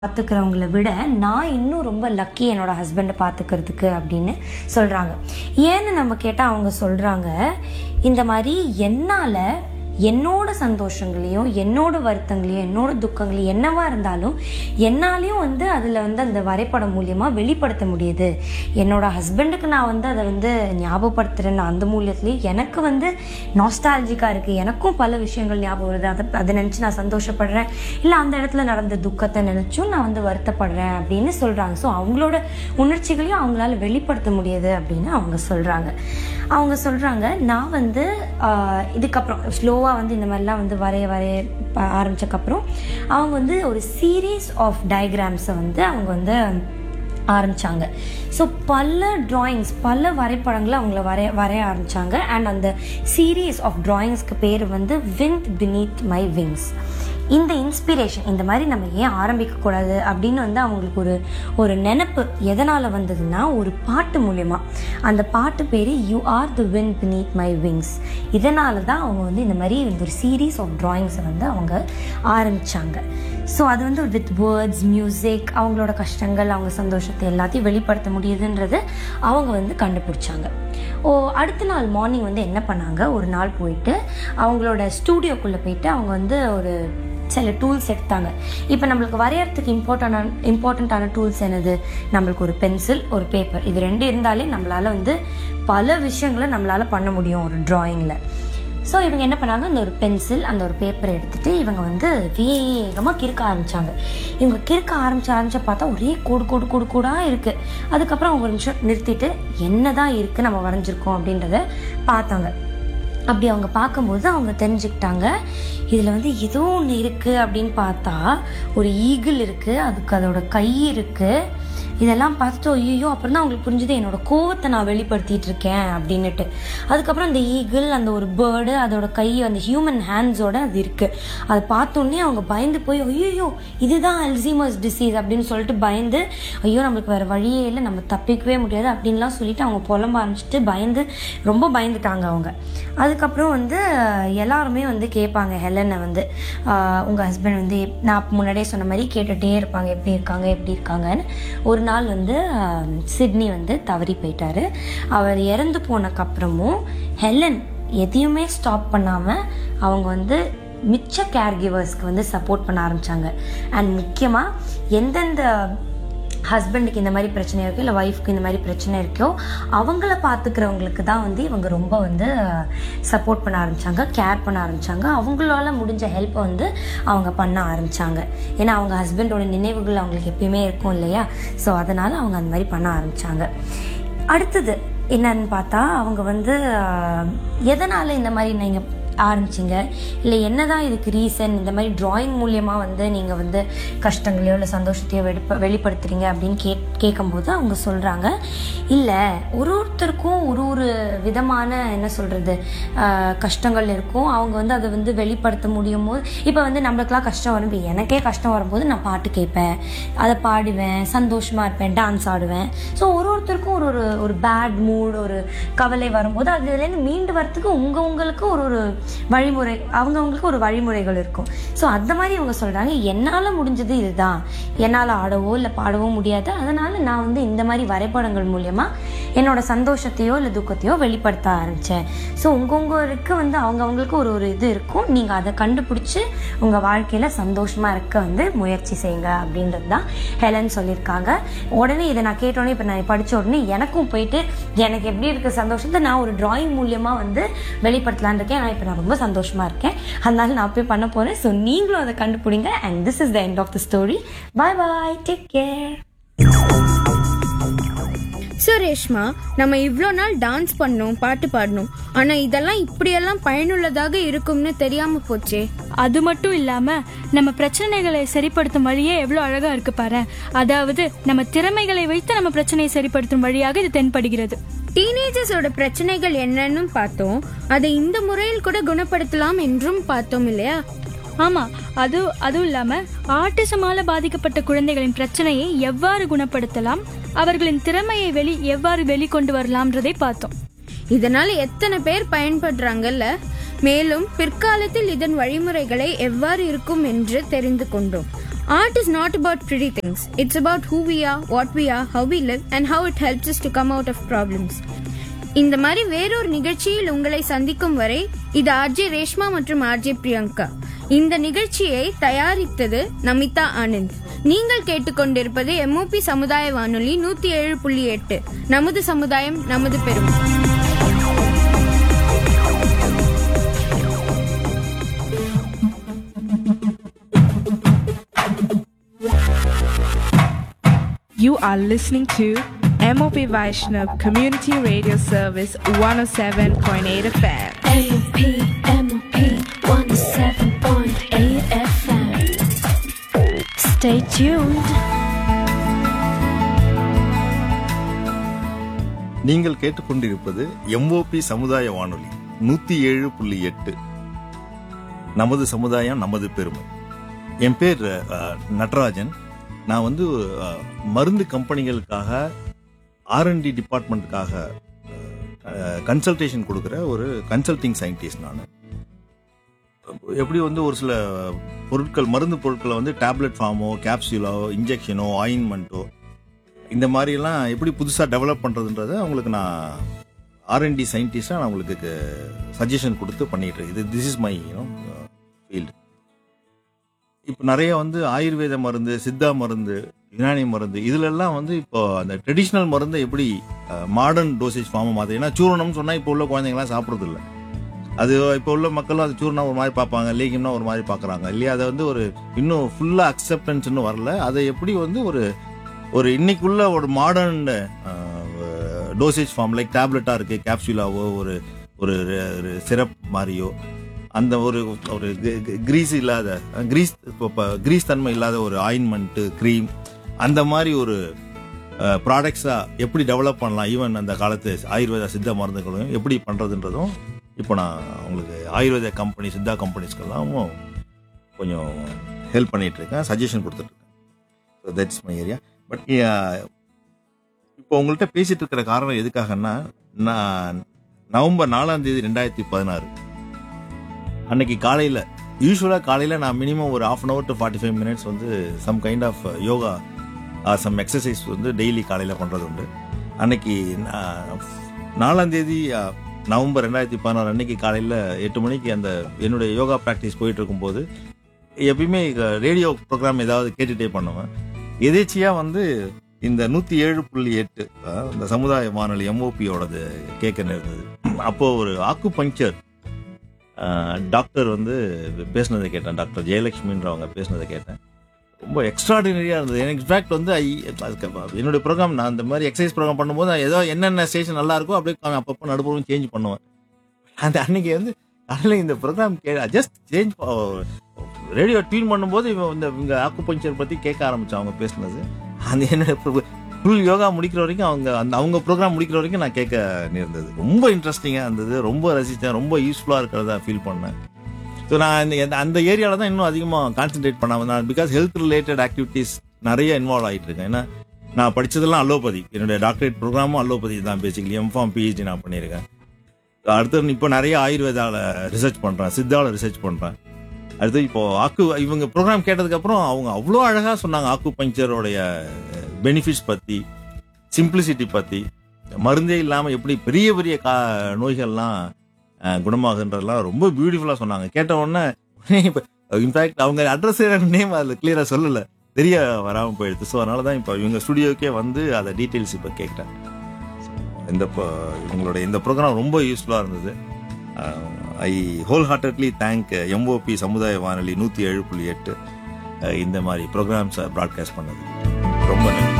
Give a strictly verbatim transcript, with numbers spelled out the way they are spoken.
பார்த்துக்கிறவங்கள விட நான் இன்னும் ரொம்ப லக்கி என்னோட ஹஸ்பண்டை பார்த்துக்கிறதுக்கு அப்படின்னு சொல்கிறாங்க. ஏன்னு நம்ம கேட்டால் அவங்க சொல்கிறாங்க, இந்த மாதிரி என்னால் என்னோட சந்தோஷங்களையும் என்னோட வருத்தங்களையும் என்னோட துக்கங்களையும் என்னவா இருந்தாலும் என்னாலையும் வந்து அதில் வந்து அந்த வரைபடம் மூலியமாக வெளிப்படுத்த முடியுது. என்னோட ஹஸ்பண்டுக்கு நான் வந்து அதை வந்து ஞாபகப்படுத்துகிறேன். அந்த மூலியத்துலேயும் எனக்கு வந்து நாஸ்டாலஜிக்காக இருக்குது. எனக்கும் பல விஷயங்கள் ஞாபகம் வருது. அதை அதை நினச்சி நான் சந்தோஷப்படுறேன். இல்லை அந்த இடத்துல நடந்த துக்கத்தை நினச்சும் நான் வந்து வருத்தப்படுறேன் அப்படின்னு சொல்கிறாங்க. ஸோ அவங்களோட உணர்ச்சிகளையும் அவங்களால வெளிப்படுத்த முடியுது அப்படின்னு அவங்க சொல்கிறாங்க. அவங்க சொல்கிறாங்க, நான் வந்து இதுக்கப்புறம் ஸ்லோவாக வந்து இந்த மாதிரிலாம் வந்து வரைய வரைய ஆரம்பித்தக்கப்புறம் அவங்க வந்து ஒரு சீரீஸ் ஆஃப் டயக்ராம்ஸை வந்து அவங்க வந்து ஆரம்பித்தாங்க. ஸோ பல ட்ராயிங்ஸ் பல வரைபடங்களை அவங்கள வரைய வரைய ஆரம்பித்தாங்க. அண்ட் அந்த சீரீஸ் ஆஃப் ட்ராயிங்ஸ்க்கு பேர் வந்து விண்ட் பினீத் மை விங்ஸ். இந்த இன்ஸ்பிரேஷன், இந்த மாதிரி நம்ம ஏன் ஆரம்பிக்கக்கூடாது அப்படின்னு வந்து அவங்களுக்கு ஒரு ஒரு நினப்பு எதனால் வந்ததுன்னா, ஒரு பாட்டு மூலயமா. அந்த பாட்டு பேர் you are the wind beneath my wings. இதனால தான் அவங்க வந்து இந்த மாதிரி ஒரு சீரீஸ் ஆஃப் ட்ராயிங்ஸை வந்து அவங்க ஆரம்பித்தாங்க. ஸோ அது வந்து வித் வேர்ட்ஸ், மியூசிக், அவங்களோட கஷ்டங்கள், அவங்க சந்தோஷத்தை எல்லாத்தையும் வெளிப்படுத்த முடியுதுன்றது அவங்க வந்து கண்டுபிடிச்சாங்க. ஓ அடுத்த நாள் மார்னிங் வந்து என்ன பண்ணாங்க, ஒரு நாள் போயிட்டு அவங்களோட ஸ்டூடியோக்குள்ளே போயிட்டு அவங்க வந்து ஒரு சில டூல்ஸ் எடுத்தாங்க. இப்போ நம்மளுக்கு வரையறதுக்கு இம்பார்ட்டண்டான இம்பார்ட்டண்ட்டான டூல்ஸ் என்னது? நம்மளுக்கு ஒரு பென்சில், ஒரு பேப்பர். இது ரெண்டு இருந்தாலே நம்மளால் வந்து பல விஷயங்களை நம்மளால் பண்ண முடியும் ஒரு ட்ராயிங்கில். ஸோ இவங்க என்ன பண்ணாங்க, அந்த ஒரு பென்சில், அந்த ஒரு பேப்பரை எடுத்துகிட்டு இவங்க வந்து வேகமாக கிறுக்க ஆரம்பித்தாங்க. இவங்க கிறுக்க ஆரம்பிச்சு ஆரம்பிச்சு பார்த்தா ஒரே கோடு கோடு கோடு கூடாக இருக்குது. அதுக்கப்புறம் அவங்க ஒரு நிமிஷம் நிறுத்திட்டு என்ன தான் இருக்குது நம்ம வரைஞ்சிருக்கோம் அப்படின்றத பார்த்தாங்க. அப்படி அவங்க பார்க்கும்போது அவங்க தெரிஞ்சுக்கிட்டாங்க, இதில் வந்து ஏதோ ஒன்று இருக்குது அப்படின்னு பார்த்தா ஒரு ஈகிள் இருக்குது, அதுக்கு அதோட கை இருக்குது. இதெல்லாம் பார்த்துட்டு ஐயோ, அப்புறம் தான் அவங்களுக்கு புரிஞ்சுது என்னோட கோவத்தை நான் வெளிப்படுத்திட்டு இருக்கேன் அப்படின்னுட்டு. அதுக்கப்புறம் அந்த ஈகிள், அந்த ஒரு பேர்டு, அதோட கை, அந்த ஹியூமன் ஹேண்ட்ஸோட அது இருக்குது. அதை பார்த்தோன்னே அவங்க பயந்து போய் ஐயோ இதுதான் அல்சீமர்ஸ் டிசீஸ் அப்படின்னு சொல்லிட்டு பயந்து, ஐயோ நம்மளுக்கு வேறு வழியே இல்லை, நம்ம தப்பிக்கவே முடியாது அப்படின்லாம் சொல்லிட்டு அவங்க புலம்ப ஆரம்பிச்சிட்டு பயந்து ரொம்ப பயந்துட்டாங்க அவங்க. அதுக்கப்புறம் வந்து எல்லாருமே வந்து கேட்பாங்க ஹெலனை வந்து, உங்கள் ஹஸ்பண்ட் வந்து நான் முன்னாடியே சொன்ன மாதிரி கேட்டுகிட்டே இருப்பாங்க, எப்படி இருக்காங்க எப்படி இருக்காங்கன்னு. ஒரு நாள் வந்து சிட்னி வந்து தவறி போயிட்டாரு. அவர் இறந்து போனக்கப்புறமும் ஹெலன் எதையுமே ஸ்டாப் பண்ணாமல் அவங்க வந்து மிச்ச கேர் கிவர்ஸ்க்கு வந்து சப்போர்ட் பண்ண ஆரம்பித்தாங்க. அண்ட் முக்கியமாக எந்தெந்த ஹஸ்பண்டுக்கு இந்த மாதிரி பிரச்சனை இருக்கோ, இல்லை ஒய்ஃப்க்கு இந்த மாதிரி பிரச்சனை இருக்கோ, அவங்கள பார்த்துக்கிறவங்களுக்கு தான் வந்து இவங்க ரொம்ப வந்து சப்போர்ட் பண்ண ஆரம்பித்தாங்க, கேர் பண்ண ஆரம்பித்தாங்க. அவங்களால முடிஞ்ச ஹெல்ப்பை வந்து அவங்க பண்ண ஆரம்பித்தாங்க. ஏன்னா அவங்க ஹஸ்பண்டோட நினைவுகள் அவங்களுக்கு எப்பயுமே இருக்கும் இல்லையா? ஸோ அதனால் அவங்க அந்த மாதிரி பண்ண ஆரம்பித்தாங்க. அடுத்தது என்னன்னு பார்த்தா, அவங்க வந்து எதனால் இந்த மாதிரி நீங்கள் ஆரம்பிச்சிங்க, இல்லை என்ன தான் இதுக்கு ரீசன், இந்த மாதிரி ட்ராயிங் மூலியமாக வந்து நீங்கள் வந்து கஷ்டங்களையோ இல்லை சந்தோஷத்தையோ வெளிப்ப வெளிப்படுத்துகிறீங்க அப்படின்னு கே கேட்கும்போது அவங்க சொல்கிறாங்க, இல்லை ஒரு ஒருத்தருக்கும் ஒரு ஒரு விதமான என்ன சொல்கிறது கஷ்டங்கள் இருக்கும். அவங்க வந்து அதை வந்து வெளிப்படுத்த முடியும் போது, இப்போ வந்து நம்மளுக்கெல்லாம் கஷ்டம் வரும், எனக்கே கஷ்டம் வரும்போது நான் பாட்டு கேட்பேன், அதை பாடுவேன், சந்தோஷமாக இருப்பேன், டான்ஸ் ஆடுவேன். ஸோ ஒரு ஒருத்தருக்கும் ஒரு ஒரு ஒரு பேட் மூட், ஒரு கவலை வரும்போது அதுலேருந்து மீண்டு வரத்துக்கு உங்கள் உங்களுக்கு ஒரு ஒரு வழிமுறை, அவங்கவுங்களுக்கு ஒரு வழிமுறைகள் இருக்கும். ஸோ அந்த மாதிரி அவங்க சொல்கிறாங்க, என்னால் முடிஞ்சது இதுதான், என்னால் ஆடவோ இல்லை பாடவோ முடியாது, அதனால் நான் வந்து இந்த மாதிரி வரைபடங்கள் மூலமாக என்னோட சந்தோஷத்தையோ இல்லை துக்கத்தையோ வெளிப்படுத்த ஆரம்பித்தேன். ஸோ உங்கவுங்களுக்கு வந்து அவங்கவுங்களுக்கு ஒரு ஒரு இது இருக்கும், நீங்கள் அதை கண்டுபிடிச்சி உங்கள் வாழ்க்கையில் சந்தோஷமாக இருக்க வந்து முயற்சி செய்யுங்க அப்படின்றது தான் ஹெலன் சொல்லியிருக்காங்க. உடனே இதை நான் கேட்டோடனே, இப்போ நான் படித்த உடனே எனக்கும் போயிட்டு எனக்கு எப்படி இருக்க சந்தோஷத்தை நான் ஒரு ட்ராயிங் மூலியமாக வந்து வெளிப்படுத்தலான் இருக்கேன். நான் இப்போ நான் ரொம்ப சந்தோஷமாக இருக்கேன், அதனால நான் போய் பண்ண போகிறேன். ஸோ நீங்களும் அதை கண்டுபிடிங்க. And this is the end of the story. Bye bye, take care. So Reshma, நம்ம இவ்வளோ நாள் டான்ஸ் பண்ணோம், பாட்டு பாடணும், ஆனால் இதெல்லாம் இப்படியெல்லாம் பயனுள்ளதாக இருக்கும்னு தெரியாமல் போச்சே. அது மட்டும் இல்லாம நம்ம பிரச்சனைகளை சரிப்படுத்தும் வழியே எவ்வளவு அழகா இருக்கு பாரு. அதாவது நம்ம திறமைகளை வைத்து நம்ம பிரச்சனையை சரிப்படுத்தும் வழியாக இது தென்படுகிறது. டீனேஜர்ஸோட பிரச்சனைகள் என்னன்னு பார்த்தோம், அதை இந்த முறையில் கூட குணப்படுத்தலாம் என்றும் பார்த்தோம் இல்லையா? ஆமா, அது அதுவும் இல்லாம ஆட்டிசமால பாதிக்கப்பட்ட குழந்தைகளின் பிரச்சனையை எவ்வாறு குணப்படுத்தலாம், அவர்களின் திறமையை வெளி எவ்வாறு வெளிக்கொண்டு வரலாம்ன்றதை பார்த்தோம். இதனால எத்தனை பேர் பயன்படுறாங்கல்ல. மேலும் பிற்காலத்தில் இதன் வழிமுறைகளை எவ்வாறு இருக்கும் என்று தெரிந்து கொண்டோம். Art is not about pretty things. It's about who we are, what we are, how we live, and how it helps us to come out of problems. இந்த மாதிரி வேறொரு நிகழ்ச்சியில் உங்களை சந்திக்கும் வரை இது ஆர்ஜே ரேஷ்மா மற்றும் ஆர்ஜே பிரியங்கா. இந்த நிகழ்ச்சியை தயாரித்தது நமிதா ஆனந்த். நீங்கள் கேட்டுக்கொண்டிருப்பது எம்ஓபி சமுதாய வானொலி நூத்தி ஏழு புள்ளி எட்டு. நமது சமுதாயம் நமது பெருமை. You are listening to M O P Vaishnav Community Radio Service one oh seven point eight F M. M O P, M O P one oh seven point eight F M. Stay tuned. நீங்கள் கேட்டுக்கொண்டிருப்பது MOP சமுதாய வானொலி நூத்தி ஏழு புள்ளி எட்டு. நமது சமுதாயம் நமது பெருமை. என் பேர் நடராஜன். நான் வந்து மருந்து கம்பெனிகளுக்காக ஆர்என்டி டிபார்ட்மெண்ட்டுக்காக கன்சல்டேஷன் கொடுக்குற ஒரு கன்சல்டிங் சயின்டிஸ்ட். நான் எப்படி வந்து ஒரு சில பொருட்கள் மருந்து பொருட்களை வந்து டேப்லெட் ஃபார்மோ கேப்சூலோ இன்ஜெக்ஷனோ ஆயின்மெண்ட்டோ இந்த மாதிரிலாம் எப்படி புதுசாக டெவலப் பண்ணுறதுன்றதை அவங்களுக்கு நான் ஆர்என்டி சயின்டிஸ்டாக நான் அவங்களுக்கு சஜஷன் கொடுத்து பண்ணிட்டு இருக்கேன். இது this is my you know field. இப்போ நிறைய வந்து ஆயுர்வேத மருந்து, சித்தா மருந்து, யுனானி மருந்து இதுலெல்லாம் வந்து இப்போ அந்த ட்ரெடிஷ்னல் மருந்தை எப்படி மாடர்ன் டோசேஜ் ஃபார்மை மாற்று. ஏன்னா சூரணம்னு சொன்னால் இப்போ உள்ள குழந்தைங்களாம் சாப்பிட்றது இல்லை. அது இப்போ உள்ள மக்களும் அது சூர்ணம் ஒரு மாதிரி பார்ப்பாங்க, லேகியம்னா ஒரு மாதிரி பார்க்குறாங்க இல்லையா. அதை வந்து ஒரு இன்னும் ஃபுல்லாக அக்செப்டன்ஸ்னு வரல. அதை எப்படி வந்து ஒரு ஒரு இன்னைக்குள்ள ஒரு மாடர்ன் டோசேஜ் ஃபார்ம் லைக் டேப்லெட்டாக இருக்குது, கேப்சூலாவோ ஒரு ஒரு சிரப் மாதிரியோ அந்த ஒரு ஒரு கிரீஸ் இல்லாத கிரீஸ் இப்போ கிரீஸ் தன்மை இல்லாத ஒரு ஆயின்மெண்ட்டு க்ரீம் அந்த மாதிரி ஒரு ப்ராடக்ட்ஸாக எப்படி டெவலப் பண்ணலாம். ஈவன் அந்த காலத்து ஆயுர்வேத சித்த மருந்துகளையும் எப்படி பண்ணுறதுன்றதும் இப்போ நான் உங்களுக்கு ஆயுர்வேத கம்பெனி சித்தா கம்பெனிஸ்க்கெல்லாம் கொஞ்சம் ஹெல்ப் பண்ணிகிட்டு இருக்கேன், சஜஷன் கொடுத்துட்ருக்கேன். So that's my area. But இப்போ உங்கள்கிட்ட பேசிகிட்டு இருக்கிற காரணம் எதுக்காகன்னா, நான் நவம்பர் நாலாம் தேதி ரெண்டாயிரத்தி பதினாறு அன்னைக்கு காலையில் யூஸ்வலாக காலையில் நான் மினிமம் ஒரு half an hour to forty five minutes வந்து some kind of yoga some exercise வந்து டெய்லி காலையில் பண்ணுறது உண்டு. அன்னைக்கு நாலாம் தேதி நவம்பர் ரெண்டாயிரத்தி பதினாறு அன்னைக்கு காலையில் எட்டு மணிக்கு அந்த என்னுடைய யோகா ப்ராக்டிஸ் போயிட்டு இருக்கும்போது எப்பயுமே ரேடியோ ப்ரோக்ராம் ஏதாவது கேட்டுகிட்டே பண்ணுவேன். எதேச்சியாக வந்து இந்த நூற்றி ஏழு புள்ளி எட்டு இந்த சமுதாய வானொலி எம்ஓபியோடது கேட்க நேர்ந்தது. அப்போது ஒரு ஆக்கு பஞ்சர் டாக்டர் வந்து பேசினதை கேட்டேன். டாக்டர் ஜெயலட்சுமின்றவங்க பேசினதை கேட்டேன். ரொம்ப எக்ஸ்ட்ராடினரியாக இருந்தது. எனக்கு இன்ஃபேக்ட் வந்து ஐ என்னுடைய ப்ரோக்ராம் நான் அந்த மாதிரி எக்ஸசைஸ் ப்ரோக்ராம் பண்ணும்போது ஏதோ என்னென்ன ஸ்டேஷன் நல்லா இருக்கோ அப்படியே அப்பப்போ நடுப்புறம் சேஞ்ச் பண்ணுவேன். அந்த அன்னைக்கு வந்து அதில் இந்த program K just change radio tune பண்ணும்போது இவன் இந்த இவங்க ஆக்கு பஞ்சர் பற்றி கேட்க ஆரம்பித்தான் அவங்க பேசினது. அந்த என்னோட ஃபுல் யோகா முடிக்கிற வரைக்கும் அவங்க அந்த அவங்க ப்ரோக்ராம் முடிக்கிற வரைக்கும் நான் கேட்க நேர்ந்தது. ரொம்ப இன்ட்ரெஸ்டிங்காக இருந்தது, ரொம்ப ரசித்தேன், ரொம்ப யூஸ்ஃபுல்லாக இருக்கிறதா ஃபீல் பண்ணேன். ஸோ நான் இந்த அந்த ஏரியாவில் தான் இன்னும் அதிகமாக கான்சென்ட்ரேட் பண்ணாமல் நான் பிகாஸ் ஹெல்த் ரிலேட்டட் ஆக்டிவிட்டீஸ் நிறைய இன்வால்வ் ஆகிட்டு இருக்கேன். ஏன்னா நான் படித்ததெல்லாம் அலோபதி, என்னுடைய டாக்டரேட் ப்ரோக்ராமும் அலோபதி தான். பேசிக்கலி எம்ஃபார்ம் பிஹெச்டி நான் பண்ணியிருக்கேன். அடுத்து இப்போ நிறைய ஆயுர்வேதாவில் ரிசர்ச் பண்ணுறேன், சித்தாவில் ரிசர்ச் பண்ணுறேன். அடுத்து இப்போ ஆக்கு இவங்க ப்ரோக்ராம் கேட்டதுக்கப்புறம் அவங்க அவ்வளோ அழகாக சொன்னாங்க ஆக்கு பஞ்சரோடைய பெனிஃபிட்ஸ் பற்றி, சிம்பிளிசிட்டி பற்றி, மருந்தே இல்லாமல் எப்படி பெரிய பெரிய கா நோய்கள்லாம் குணமாகுன்றதெல்லாம் ரொம்ப பியூட்டிஃபுல்லாக சொன்னாங்க. கேட்ட உடனே இப்போ இன்ஃபேக்ட் அவங்க அட்ரஸ் நேம் அதில் கிளியராக சொல்லலை, தெரிய வராமல் போயிடுது. ஸோ அதனால தான் இப்போ இவங்க ஸ்டுடியோக்கே வந்து அதை டீட்டெயில்ஸ் இப்போ கேட்குறேன். இந்த இவங்களுடைய இந்த ப்ரோக்ராம் ரொம்ப யூஸ்ஃபுல்லாக இருந்தது. ஐ ஹோல் ஹார்ட்டட்லி தேங்க் எம்ஓபி சமுதாய வானொலி நூற்றி ஏழு புள்ளி எட்டு இந்த மாதிரி ப்ரோக்ராம்ஸை ப்ராட்காஸ்ட் பண்ணது. ரொம்ப நன்றி.